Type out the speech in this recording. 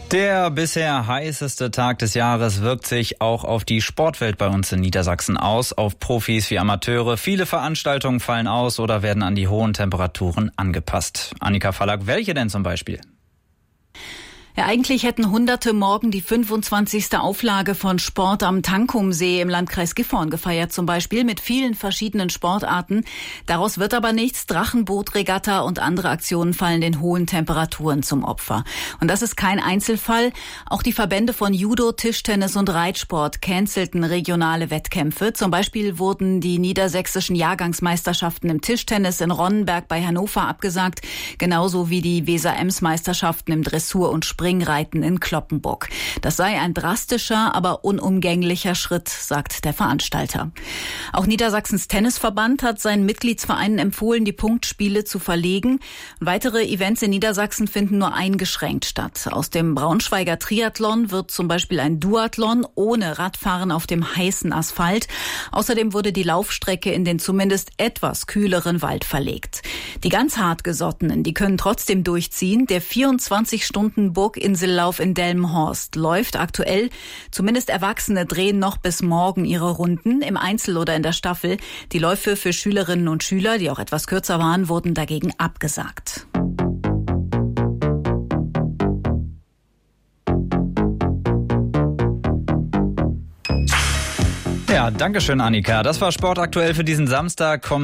Der bisher heißeste Tag des Jahres wirkt sich auch auf die Sportwelt bei uns in Niedersachsen aus, auf Profis wie Amateure. Viele Veranstaltungen fallen aus oder werden an die hohen Temperaturen angepasst. Annika Fallack, welche denn zum Beispiel? Ja, eigentlich hätten Hunderte morgen die 25. Auflage von Sport am Tankumsee im Landkreis Gifhorn gefeiert, zum Beispiel mit vielen verschiedenen Sportarten. Daraus wird aber nichts. Drachenbootregatta und andere Aktionen fallen den hohen Temperaturen zum Opfer. Und das ist kein Einzelfall. Auch die Verbände von Judo, Tischtennis und Reitsport cancelten regionale Wettkämpfe. Zum Beispiel wurden die niedersächsischen Jahrgangsmeisterschaften im Tischtennis in Ronnenberg bei Hannover abgesagt, genauso wie die Weser-Ems-Meisterschaften im Dressur- und Springreiten in Cloppenburg. Das sei ein drastischer, aber unumgänglicher Schritt, sagt der Veranstalter. Auch Niedersachsens Tennisverband hat seinen Mitgliedsvereinen empfohlen, die Punktspiele zu verlegen. Weitere Events in Niedersachsen finden nur eingeschränkt statt. Aus dem Braunschweiger Triathlon wird zum Beispiel ein Duathlon ohne Radfahren auf dem heißen Asphalt. Außerdem wurde die Laufstrecke in den zumindest etwas kühleren Wald verlegt. Die ganz hartgesottenen, die können trotzdem durchziehen. Der 24-Stunden-Burginsellauf in Delmenhorst läuft aktuell. Zumindest Erwachsene drehen noch bis morgen ihre Runden im Einzel oder in der Staffel. Die Läufe für Schülerinnen und Schüler, die auch etwas kürzer waren, wurden dagegen abgesagt. Ja, danke schön, Annika. Das war Sport aktuell für diesen Samstag.